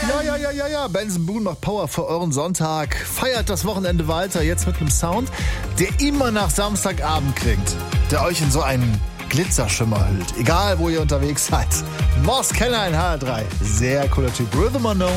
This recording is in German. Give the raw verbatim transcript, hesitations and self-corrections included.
Ja, ja, ja, ja, ja. Benson Boone macht Power für euren Sonntag. Feiert das Wochenende weiter, jetzt mit einem Sound, der immer nach Samstagabend klingt. Der euch in so einen Glitzerschimmer hüllt. Egal, wo ihr unterwegs seid. Morse Keller in H R drei. Sehr cooler Typ. Rhythm Unknown.